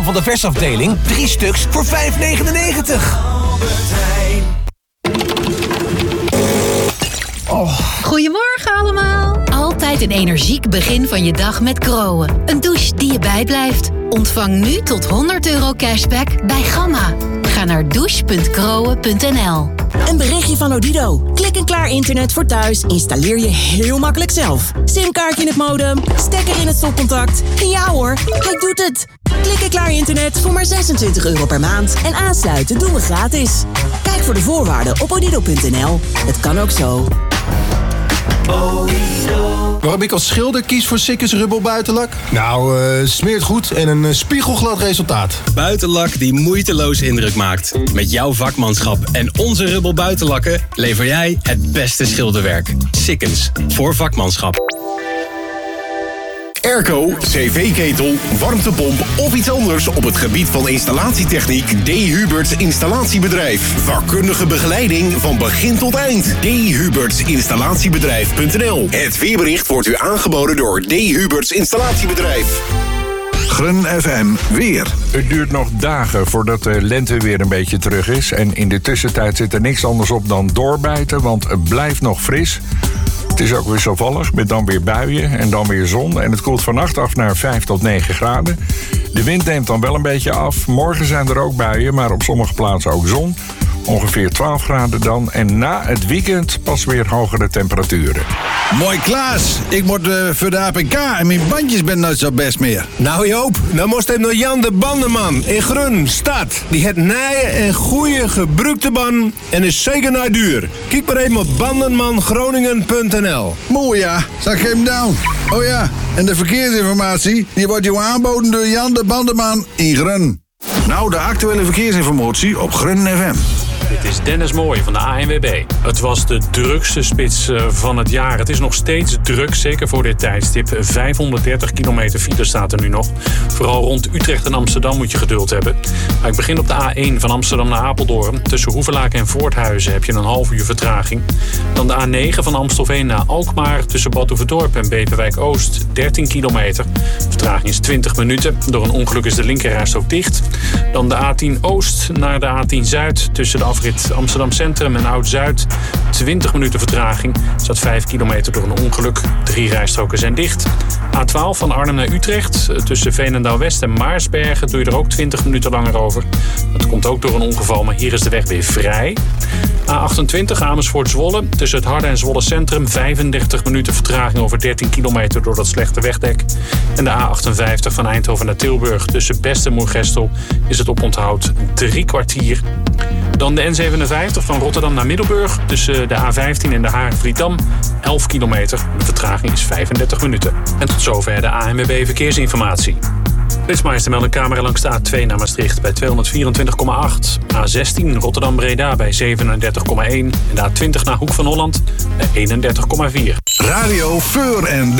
Van de versafdeling, 3 stuks voor €5,99. Goedemorgen allemaal. Altijd een energiek begin van je dag met Groen. Een douche die je bijblijft. Ontvang nu tot €100 cashback bij Gamma. Ga naar douche.groen.nl. Een berichtje van Odido. Klik en klaar internet voor thuis installeer je heel makkelijk zelf. Simkaartje in het modem, stekker in het stopcontact. En ja hoor, hij doet het. Klik en klaar internet voor maar €26 per maand. En aansluiten doen we gratis. Kijk voor de voorwaarden op odido.nl. Het kan ook zo. Waarom ik als schilder kies voor Sikkens Rubber buitenlak? Nou, smeert goed en een spiegelglad resultaat. Buitenlak die moeiteloos indruk maakt. Met jouw vakmanschap en onze Rubber buitenlakken lever jij het beste schilderwerk. Sikkens, voor vakmanschap. Airco, cv-ketel, warmtepomp of iets anders op het gebied van installatietechniek. D. Huberts Installatiebedrijf. Vakkundige begeleiding van begin tot eind. D. Huberts Installatiebedrijf.nl. Het weerbericht wordt u aangeboden door D. Huberts Installatiebedrijf. Grun FM weer. Het duurt nog dagen voordat de lente weer een beetje terug is. En in de tussentijd zit er niks anders op dan doorbijten, want het blijft nog fris. Het is ook wisselvallig, met dan weer buien en dan weer zon. En het koelt vannacht af naar 5 tot 9 graden. De wind neemt dan wel een beetje af. Morgen zijn er ook buien, maar op sommige plaatsen ook zon. Ongeveer 12 graden dan. En na het weekend pas weer hogere temperaturen. Mooi Klaas, ik moet voor de APK en mijn bandjes ben nooit zo best meer. Nou Joop, dan moest hem naar Jan de Bandenman in Grun, stad. Die het nije en goede gebruikte banden en is zeker naar duur. Kijk maar even op bandenmangroningen.nl. Mooi ja, zag je hem down. Oh ja, en de verkeersinformatie, die wordt je aangeboden door Jan de Bandenman in Grun. Nou, de actuele verkeersinformatie op Grun FM. Dit is Dennis Mooij van de ANWB. Het was de drukste spits van het jaar. Het is nog steeds druk, zeker voor dit tijdstip. 530 kilometer file staat er nu nog. Vooral rond Utrecht en Amsterdam moet je geduld hebben. Maar ik begin op de A1 van Amsterdam naar Apeldoorn. Tussen Hoevelaken en Voorthuizen heb je een half uur vertraging. Dan de A9 van Amstelveen naar Alkmaar. Tussen Bad Oeverdorp en Beverwijk Oost. 13 kilometer. Vertraging is 20 minuten. Door een ongeluk is de linkerrijstrook dicht. Dan de A10 Oost naar de A10 Zuid. Tussen de afrit Amsterdam Centrum en Oud-Zuid. 20 minuten vertraging. Er staat 5 kilometer door een ongeluk. 3 rijstroken zijn dicht. A12 van Arnhem naar Utrecht. Tussen Veenendaal-West en Maarsbergen doe je er ook 20 minuten langer over. Dat komt ook door een ongeval, maar hier is de weg weer vrij. A28 Amersfoort-Zwolle. Tussen het Harde en Zwolle Centrum 35 minuten vertraging over 13 kilometer door dat slechte wegdek. En de A58 van Eindhoven naar Tilburg. Tussen Best en Moergestel is het oponthoud 3 kwartier. Dan de N57 van Rotterdam naar Middelburg. Tussen de A15 en de Haag-Vriedam 11 kilometer. De vertraging is 35 minuten. En tot zover de ANWB Verkeersinformatie. Flitsmeister meldt een camera langs de A2 naar Maastricht bij 224,8. A16 Rotterdam-Breda bij 37,1. En de A20 naar Hoek van Holland bij 31,4. Radio Voor en